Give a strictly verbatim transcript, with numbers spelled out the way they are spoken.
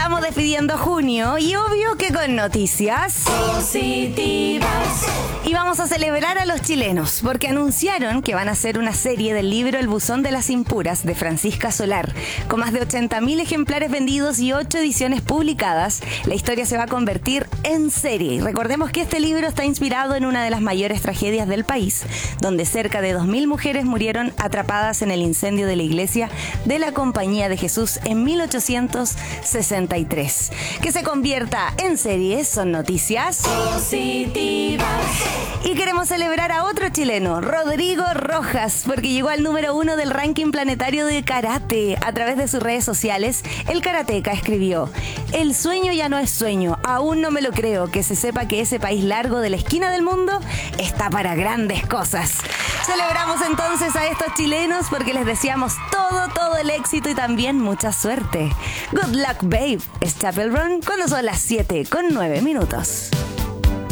Estamos despidiendo junio y obvio que con noticias positivas. Y vamos a celebrar a los chilenos porque anunciaron que van a hacer una serie del libro El buzón de las impuras de Francisca Solar. Con más de ochenta mil ejemplares vendidos y ocho ediciones publicadas, la historia se va a convertir en serie. Y recordemos que este libro está inspirado en una de las mayores tragedias del país, donde cerca de dos mil mujeres murieron atrapadas en el incendio de la iglesia de la Compañía de Jesús en mil ochocientos sesenta y tres. Que se convierta en serie son noticias positivas. Y queremos celebrar a otro chileno, Rodrigo Rojas, porque llegó al número uno del ranking planetario de karate. A través de sus redes sociales, el karateca escribió: el sueño ya no es sueño, aún no me lo creo, que se sepa que ese país largo de la esquina del mundo está para grandes cosas. Celebramos entonces a estos chilenos porque les deseamos todo, todo el éxito y también mucha suerte. Good luck, babe. Es Chapel Run cuando son las siete con nueve minutos.